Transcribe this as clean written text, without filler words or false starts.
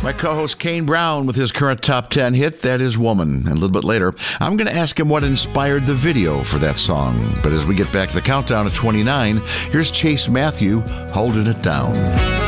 My co-host Kane Brown with his current top 10 hit, that is Woman. And a little bit later, I'm going to ask him what inspired the video for that song. But as we get back to the countdown at 29, here's Chase Matthew, Holding It Down.